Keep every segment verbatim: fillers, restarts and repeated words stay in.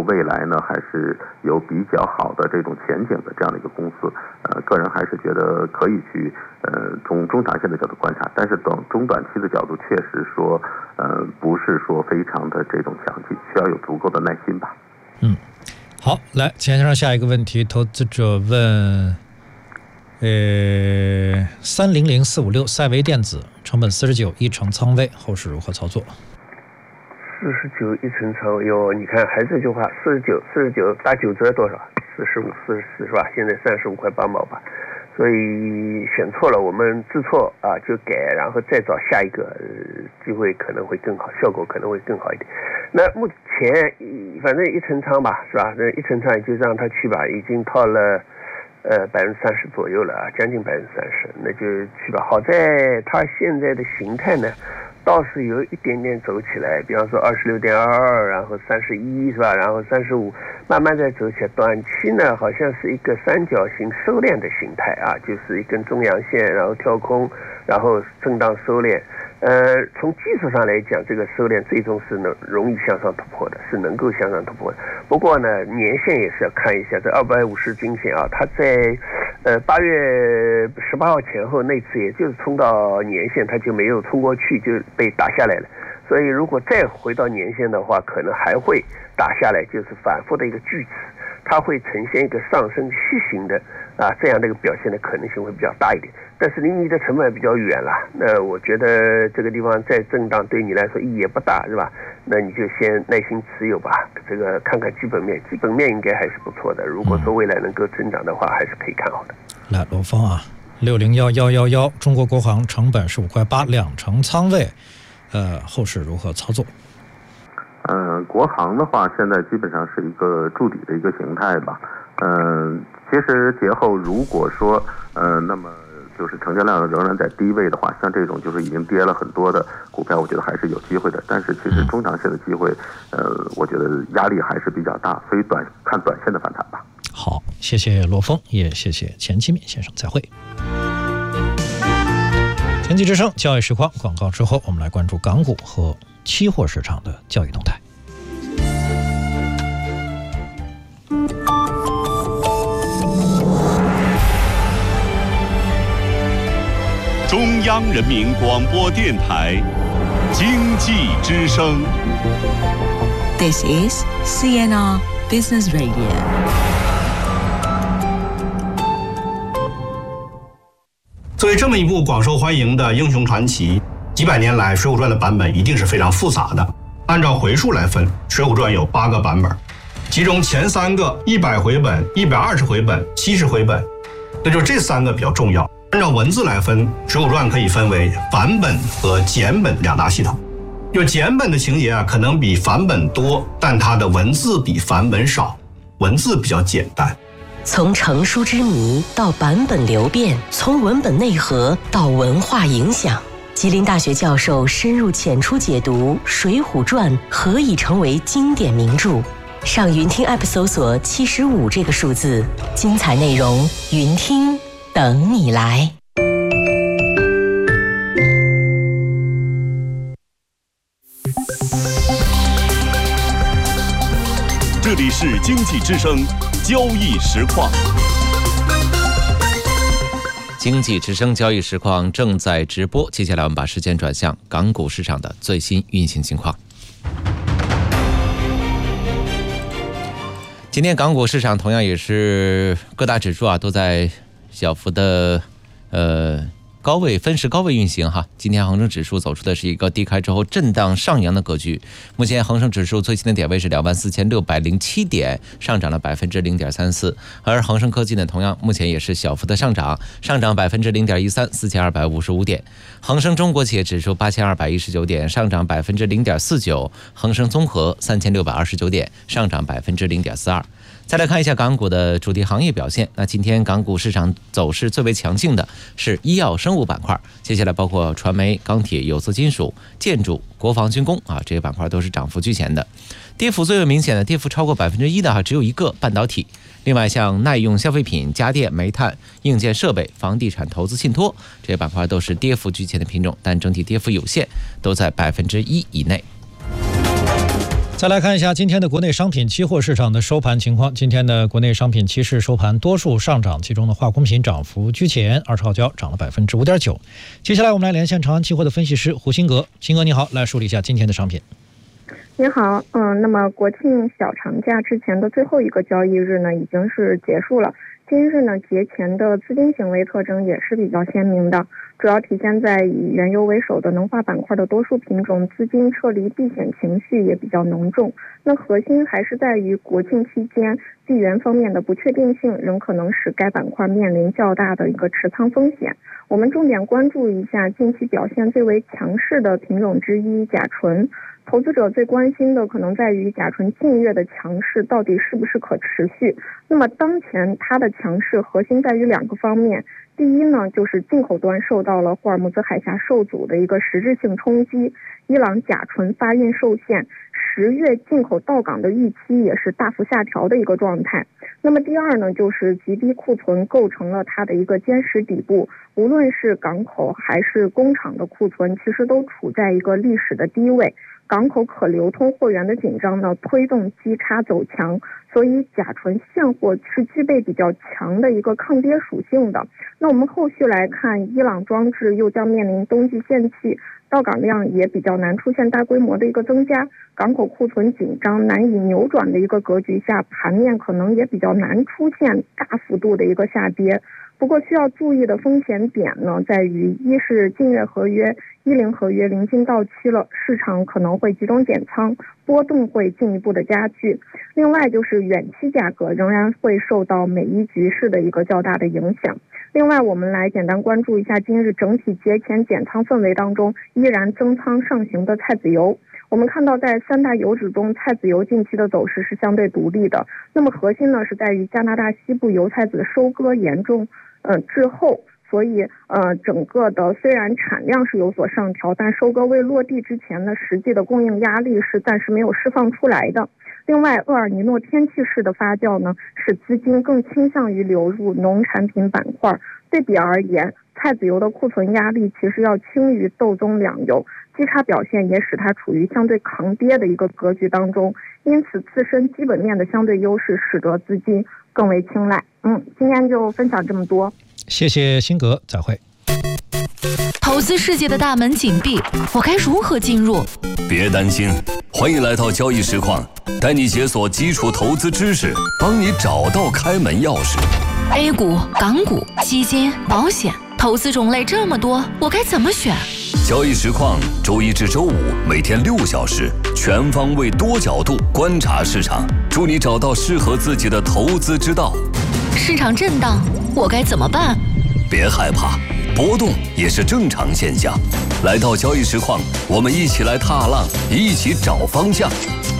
未来呢还是有比较好的这种前景的这样的一个公司，呃，个人还是觉得可以去呃从中长线的角度观察，但是等中短期的角度确实说呃不是说非常的这种强劲，需要有足够的耐心吧。 嗯，好，来接上下一个问题，投资者问，呃，三零零四五六赛维电子成本四十九，一成仓位，后市如何操作？ 四十九一成仓，哟，你看还是这句话，四十九，四十九打九折多少？四十五，四十四是吧？现在三十五块八毛吧。所以选错了，我们知错啊就改，然后再找下一个、呃、机会可能会更好，效果可能会更好一点。那目前反正一成仓吧，是吧？那一成仓也就让他去吧，已经套了呃百分之三十左右了啊，将近百分之三十，那就去吧。好在它现在的形态呢，倒是有一点点走起来，比方说二十六点二二，然后三十一是吧？然后三十五，慢慢在走起来。短期呢，好像是一个三角形收敛的形态啊，就是一根中阳线，然后跳空，然后震荡收敛。呃，从技术上来讲，这个收敛最终是能容易向上突破的，是能够向上突破的。不过呢，年线也是要看一下，这二百五十均线啊，它在呃八月十八号前后那次，也就是冲到年线，它就没有冲过去，就被打下来了。所以如果再回到年线的话，可能还会打下来，就是反复的一个锯齿，它会呈现一个上升楔形的啊这样的一个表现的可能性会比较大一点。但是离你的成本比较远了，那我觉得这个地方再震荡对你来说意义也不大，是吧？那你就先耐心持有吧，这个看看基本面，基本面应该还是不错的。如果说未来能够增长的话，还是可以看好的。 来，罗峰啊，六零幺幺幺幺，中国国航成本十五块八，两成仓位，呃，后市如何操作？ 呃，国航的话，现在基本上是一个筑底的一个形态吧。嗯、呃，其实节后如果说呃，那么就是成交量仍然在低位的话，像这种就是已经跌了很多的股票，我觉得还是有机会的。但是其实中长线的机会，呃，我觉得压力还是比较大，所以短看短线的反弹吧。 好，谢谢罗峰，也谢谢钱基敏先生，再会。经济之声交易实况广告之后，我们来关注港股和期货市场的交易动态。 中央人民广播电台经济之声 This is C N R Business Radio。 作为这么一部广受欢迎的英雄传奇，几百年来《水浒传》的版本一定是非常复杂的。按照回数来分，《水浒传》有八个版本，其中前三个一百回本、一百二十回本、七十回本，那就这三个比较重要。按照文字来分，《水浒传》可以分为繁本和简本两大系统。就简本的情节啊，可能比繁本多，但它的文字比繁本少，文字比较简单。 从成书之谜到版本流变，从文本内核到文化影响，吉林大学教授深入浅出解读《水浒传》何以成为经典名著。上云听 App 搜索七十五这个数字，精彩内容云听等你来。 这里是经济之声交易实况。 经济之声交易实况正在直播，接下来我们把时间转向港股市场的最新运行情况。今天港股市场同样也是各大指数啊都在小幅的呃高位分时高位运行哈。今天恒生指数走出的是一个低开之后震荡上扬的格局。目前恒生指数最新的点位是两万四千六百零七点，上涨了百分之零点三四。而恒生科技呢，同样目前也是小幅的上涨，上涨百分之零点一三，四千二百五十五点。恒生中国企业指数八千二百一十九点，上涨百分之零点四九。恒生综合三千六百二十九点，上涨百分之零点四二。再来看一下港股的主题行业表现。那今天港股市场走势最为强劲的是医药生物板块，接下来包括传媒、钢铁、有色金属、建筑、国防军工啊，这些板块都是涨幅居前的。跌幅最为明显的，跌幅超过百分之一的哈，只有一个半导体。另外像耐用消费品、家电、煤炭、硬件设备、房地产投资信托这些板块都是跌幅居前的品种，但整体跌幅有限，都在百分之一以内。 再来看一下今天的国内商品期货市场的收盘情况。今天的国内商品期市收盘多数上涨，其中的化工品涨幅居前，二号胶涨了百分之五点九。接下来我们来连线长安期货的分析师胡新阁，新阁你好，来梳理一下今天的商品。 你好，嗯，那么国庆小长假之前的最后一个交易日呢，已经是结束了。今日呢，节前的资金行为特征也是比较鲜明的，主要体现在以原油为首的能化板块的多数品种资金撤离避险情绪也比较浓重。那核心还是在于国庆期间地缘方面的不确定性，仍可能使该板块面临较大的一个持仓风险。我们重点关注一下近期表现最为强势的品种之一甲醇。投资者最关心的可能在于甲醇近月的强势到底是不是可持续。那么当前它的强势核心在于两个方面。第一呢，就是进口端受到了霍尔木兹海峡受阻的一个实质性冲击，伊朗甲醇发运受限，十月进口到港的预期也是大幅下调的一个状态。那么第二呢，就是极低库存构成了它的一个坚实底部，无论是港口还是工厂的库存，其实都处在一个历史的低位。港口可流通货源的紧张呢，推动基差走强，所以甲醇现货是具备比较强的一个抗跌属性的。那我们后续来看，伊朗装置又将面临冬季限期，到港量也比较难出现大规模的一个增加，港口库存紧张难以扭转的一个格局下，盘面可能也比较难出现大幅度的一个下跌。不过需要注意的风险点呢，在于一是近月合约一零合约临近到期了，市场可能会集中减仓，波动会进一步的加剧。另外就是远期价格仍然会受到美伊局势的一个较大的影响。另外我们来简单关注一下今日整体节前减仓氛围当中依然增仓上行的菜籽油。我们看到在三大油脂中，菜籽油近期的走势是相对独立的。那么核心呢是在于加拿大西部油菜籽收割严重呃滞后，所以呃整个的虽然产量是有所上调，但收割未落地之前呢，实际的供应压力是暂时没有释放出来的。另外，厄尔尼诺天气式的发酵呢，使资金更倾向于流入农产品板块。对比而言，菜籽油的库存压力其实要轻于豆棕两油，基差表现也使它处于相对抗跌的一个格局当中，因此自身基本面的相对优势使得资金更为青睐。嗯，今天就分享这么多， 谢谢辛格，再会。 投资世界的大门紧闭，我该如何进入？ 别担心，欢迎来到交易实况，带你解锁基础投资知识，帮你找到开门钥匙。 A 股、港股、基金、保险，投资种类这么多，我该怎么选？ 交易实况周一至周五每天六小时，全方位多角度观察市场，助你找到适合自己的投资之道。 市场震荡，我该怎么办？ 别害怕，波动也是正常现象。来到交易实况，我们一起来踏浪，一起找方向。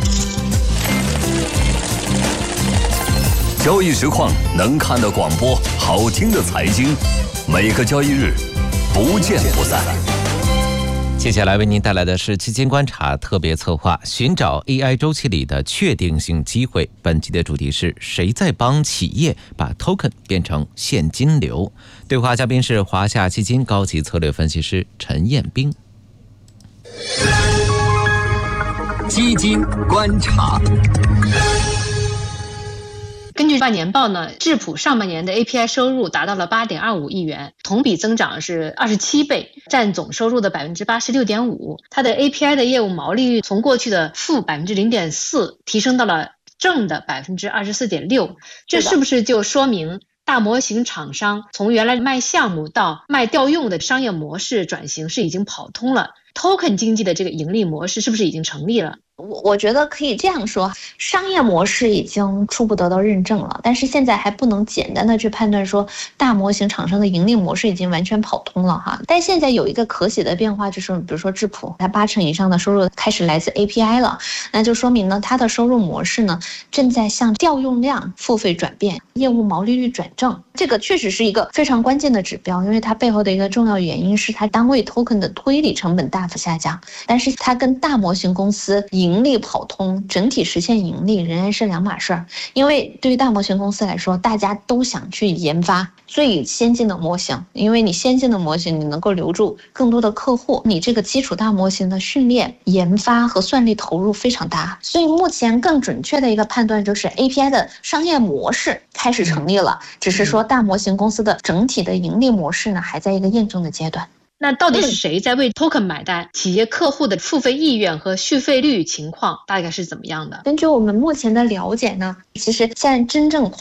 交易实况能看的广播，好听的财经，每个交易日不见不散。 接下来为您带来的是基金观察特别策划，寻找 A I 周期里的确定性机会。本期的主题是谁在帮企业把 token 变成现金流？对话嘉宾是华夏基金高级策略分析师陈彦斌。 基金观察。 根据半年报呢，智普上半年的 A P I 收入达到了 八点二五亿元，同比增长是二十七倍，占总收入的 百分之八十六点五。它的 A P I 的业务毛利率从过去的负 百分之零点四 提升到了正的 百分之二十四点六。 这是不是就说明大模型厂商从原来卖项目到卖调用的商业模式转型是已经跑通了？ token 经济的这个盈利模式是不是已经成立了？ 我我觉得可以这样说，商业模式已经初步得到认证了，但是现在还不能简单的去判断说大模型厂商的盈利模式已经完全跑通了哈。但现在有一个可喜的变化，就是比如说智普，它八成以上的收入开始来自 A P I 了，那就说明呢，它的收入模式呢正在向调用量付费转变，业务毛利率转正。这个确实是一个非常关键的指标，因为它背后的一个重要原因是它单位 token 的推理成本大幅下降，但是它跟大模型公司盈盈利跑通，整体实现盈利仍然是两码事儿。因为对于大模型公司来说，大家都想去研发最先进的模型，因为你先进的模型，你能够留住更多的客户，你这个基础大模型的训练、研发和算力投入非常大。所以目前更准确的一个判断就是 A P I 的商业模式开始成立了，只是说大模型公司的整体的盈利模式呢，还在一个验证的阶段。 那到底是谁在为 token 买单？企业客户的付费意愿和续费率情况大概是怎么样的？ 根据我们目前的了解呢，其实现在真正